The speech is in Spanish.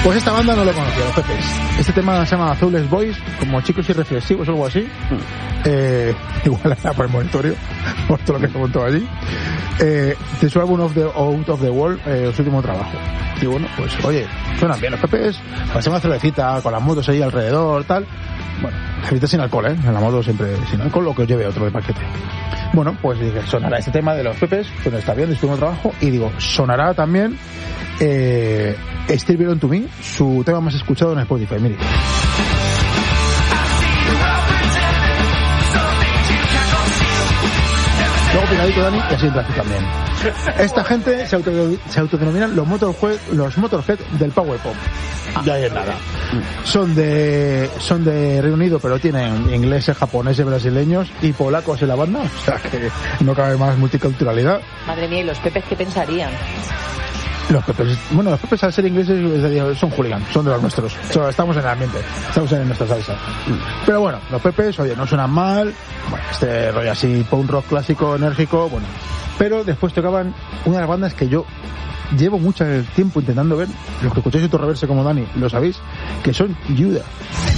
Pues esta banda no lo conocía, los Pepes. Este tema se llama Soulless Boys, como chicos irreflexivos o algo así. Igual era por el monitorio, por todo lo que se montó allí. De su álbum Out of the Wall, su último trabajo. Y bueno, pues oye, suenan bien los Pepes, pasé una cervecita con las motos ahí alrededor, tal. Bueno, cervecita sin alcohol, en la moto siempre sin alcohol, lo que os lleve otro de paquete. Bueno, pues dije, sonará este tema de los Pepes, pues está bien, de su último trabajo. Y digo, sonará también Still Belong to Me, su tema más escuchado en Spotify, mire. Luego pinadito Dani, y así entras tú también. Esta gente se autodenominan los Motorhead del Power Pop. Ya hay nada. Son de Reino Unido, pero tienen ingleses, japoneses, brasileños y polacos en la banda. O sea que no cabe más multiculturalidad. Madre mía, ¿y los Pepes qué pensarían? Los Pepes al ser ingleses son hooligans, son de los nuestros. O sea, estamos en el ambiente, estamos en nuestra salsa. Pero bueno, los Pepes, oye, no suenan mal. Bueno, este rollo así, punk rock clásico, enérgico, bueno. Pero después tocaban una de las bandas que yo llevo mucho tiempo intentando ver, los que escucháis Auto Reverse como Dani, lo sabéis, que son Judas.